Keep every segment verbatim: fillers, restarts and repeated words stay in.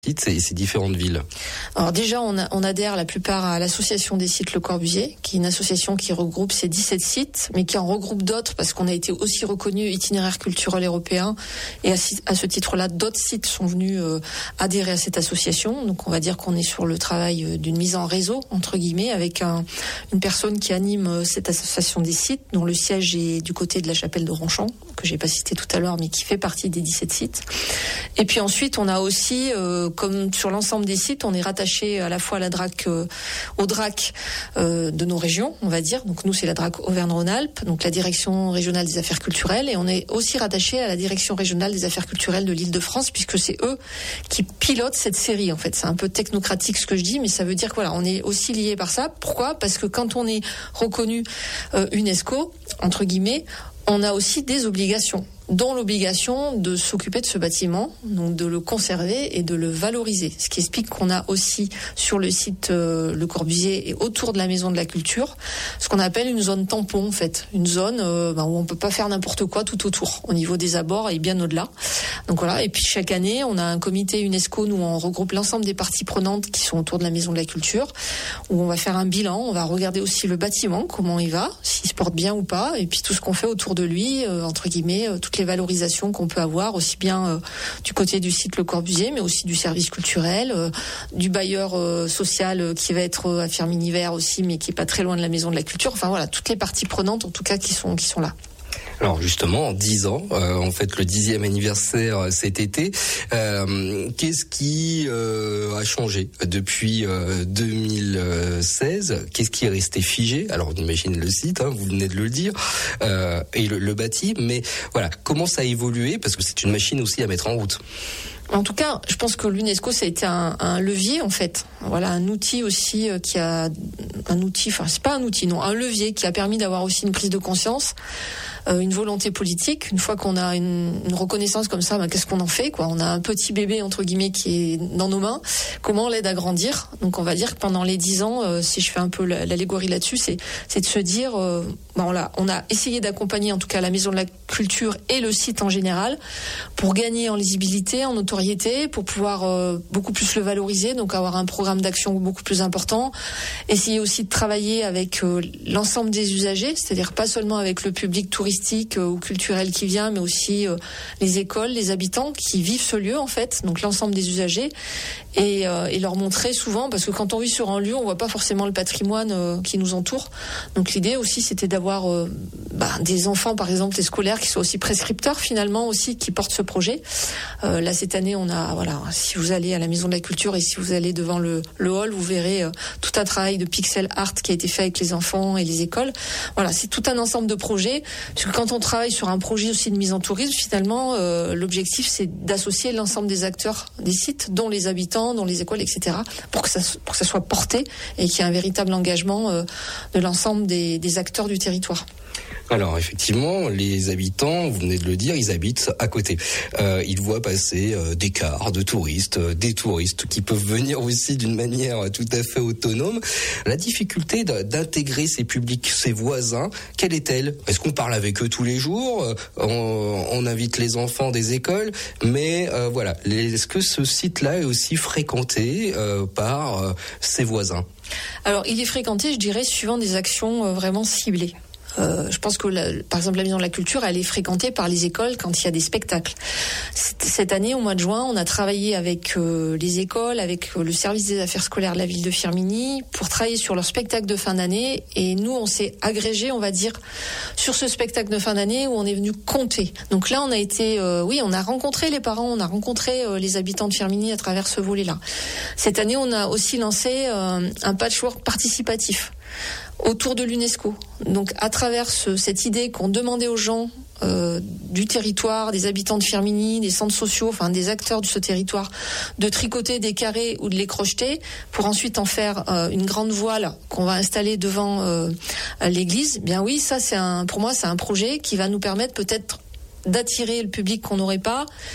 et ces différentes villes? Alors déjà, on, a, on adhère la plupart à l'association des sites Le Corbusier, qui est une association qui regroupe ces dix-sept sites, mais qui en regroupe d'autres parce qu'on a été aussi reconnu itinéraire culturel européen. Et à, à ce titre-là, d'autres sites sont venus euh, adhérer à cette association. Donc on va dire qu'on est sur le travail euh, d'une mise en réseau, entre guillemets, avec un, une personne qui anime euh, cette association des sites, dont le siège est du côté de la chapelle de Ronchamp, que j'ai pas cité tout à l'heure, mais qui fait partie des dix-sept sites. Et puis ensuite, on a aussi... Euh, comme sur l'ensemble des sites, on est rattaché à la fois à la D R A C, euh, au D R A C euh, de nos régions, on va dire. Donc nous, c'est la D R A C Auvergne-Rhône-Alpes, donc la Direction régionale des affaires culturelles, et on est aussi rattaché à la Direction régionale des affaires culturelles de l'Île-de-France, puisque c'est eux qui pilotent cette série. En fait, c'est un peu technocratique ce que je dis, mais ça veut dire que voilà, on est aussi lié par ça. Pourquoi ? Parce que quand on est reconnu euh, UNESCO, entre guillemets, on a aussi des obligations, dont l'obligation de s'occuper de ce bâtiment, donc de le conserver et de le valoriser. Ce qui explique qu'on a aussi sur le site euh, Le Corbusier et autour de la Maison de la Culture, ce qu'on appelle une zone tampon en fait, une zone euh, bah, où on peut pas faire n'importe quoi tout autour, au niveau des abords et bien au-delà. Donc voilà. Et puis chaque année, on a un comité UNESCO, nous on regroupe l'ensemble des parties prenantes qui sont autour de la Maison de la Culture, où on va faire un bilan, on va regarder aussi le bâtiment, comment il va, s'il se porte bien ou pas, et puis tout ce qu'on fait autour de lui, euh, entre guillemets, euh, toutes les valorisations qu'on peut avoir, aussi bien euh, du côté du site Le Corbusier, mais aussi du service culturel, euh, du bailleur euh, social euh, qui va être euh, à Firminy-Vert aussi, mais qui est pas très loin de la Maison de la Culture. Enfin voilà, toutes les parties prenantes en tout cas qui sont qui sont là. Alors justement, en dix ans, euh, en fait le dixième anniversaire euh, cet été, euh, qu'est-ce qui euh, a changé depuis euh, deux mille seize? Qu'est-ce qui est resté figé? Alors on imagine le site, hein, vous venez de le dire, euh, et le, le bâti, mais voilà, comment ça a évolué? Parce que c'est une machine aussi à mettre en route. En tout cas, je pense que l'UNESCO, ça a été un, un levier, en fait. Voilà, un outil aussi euh, qui a... Un outil, enfin, c'est pas un outil, non, un levier qui a permis d'avoir aussi une prise de conscience, euh, une volonté politique. Une fois qu'on a une, une reconnaissance comme ça, ben, qu'est-ce qu'on en fait, quoi? On a un petit bébé, entre guillemets, qui est dans nos mains. Comment on l'aide à grandir? Donc, on va dire que pendant les dix ans, euh, si je fais un peu l'allégorie là-dessus, c'est, c'est de se dire... Euh, ben, on, a, on a essayé d'accompagner, en tout cas, la Maison de la Culture et le site en général, pour gagner en lisibilité, en autorité, pour pouvoir euh, beaucoup plus le valoriser, donc avoir un programme d'action beaucoup plus important, essayer aussi de travailler avec euh, l'ensemble des usagers, c'est-à-dire pas seulement avec le public touristique euh, ou culturel qui vient, mais aussi euh, les écoles, les habitants qui vivent ce lieu en fait, donc l'ensemble des usagers, et, euh, et leur montrer souvent, parce que quand on vit sur un lieu, on voit pas forcément le patrimoine euh, qui nous entoure, donc l'idée aussi c'était d'avoir euh, bah, des enfants par exemple, des scolaires qui soient aussi prescripteurs finalement aussi, qui portent ce projet. Euh, là cette année on a, voilà, si vous allez à la Maison de la Culture et si vous allez devant le, le hall, vous verrez euh, tout un travail de pixel art qui a été fait avec les enfants et les écoles. Voilà, c'est tout un ensemble de projets. Parce que quand on travaille sur un projet aussi de mise en tourisme, finalement, euh, l'objectif c'est d'associer l'ensemble des acteurs des sites, dont les habitants, dont les écoles, et cetera, pour que ça, pour que ça soit porté et qu'il y ait un véritable engagement euh, de l'ensemble des, des acteurs du territoire. Alors effectivement, les habitants, vous venez de le dire, ils habitent à côté. Euh, ils voient passer euh, des cars de touristes, euh, des touristes qui peuvent venir aussi d'une manière tout à fait autonome. La difficulté d'intégrer ces publics, ces voisins, quelle est-elle? Est-ce qu'on parle avec eux tous les jours? on, on invite les enfants des écoles, mais euh, voilà, est-ce que ce site-là est aussi fréquenté euh, par euh, ses voisins? Alors il est fréquenté, je dirais, suivant des actions euh, vraiment ciblées. Euh, je pense que, la, par exemple, la Maison de la Culture, elle est fréquentée par les écoles quand il y a des spectacles. Cette année, au mois de juin, on a travaillé avec euh, les écoles, avec euh, le service des affaires scolaires de la ville de Firminy, pour travailler sur leur spectacle de fin d'année. Et nous, on s'est agrégé, on va dire, sur ce spectacle de fin d'année où on est venu compter. Donc là, on a été, euh, oui, on a rencontré les parents, on a rencontré euh, les habitants de Firminy à travers ce volet-là. Cette année, on a aussi lancé euh, un patchwork participatif autour de l'UNESCO. Donc à travers ce, cette idée qu'on demandait aux gens euh, du territoire, des habitants de Firminy, des centres sociaux, enfin des acteurs de ce territoire, de tricoter des carrés ou de les crocheter pour ensuite en faire euh, une grande voile qu'on va installer devant euh, l'église. Bien oui, ça c'est un, pour moi c'est un projet qui va nous permettre peut-être d'attirer le public qu'on n'aurait pas,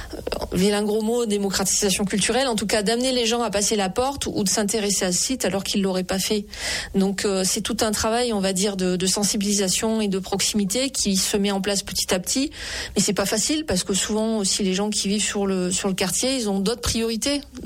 vilain gros mot, démocratisation culturelle, en tout cas d'amener les gens à passer la porte ou de s'intéresser à ce site alors qu'ils l'auraient pas fait. Donc euh, c'est tout un travail, on va dire, de, de sensibilisation et de proximité qui se met en place petit à petit. Mais c'est pas facile parce que souvent aussi les gens qui vivent sur le sur le quartier, ils ont d'autres priorités.